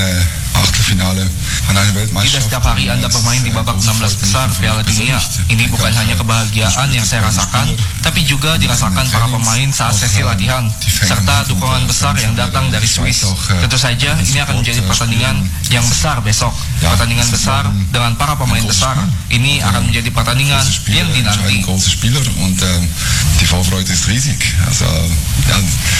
Tidak setiap hari Anda bermain di babak 16 besar Piala Dunia. Ini bukan hanya kebahagiaan yang saya rasakan, tapi juga dirasakan para pemain saat sesi latihan, serta dukungan besar yang datang dari Swiss. Tentu saja ini akan menjadi pertandingan yang besar besok. Pertandingan besar dengan para pemain besar. Ini akan menjadi pertandingan yang dinanti.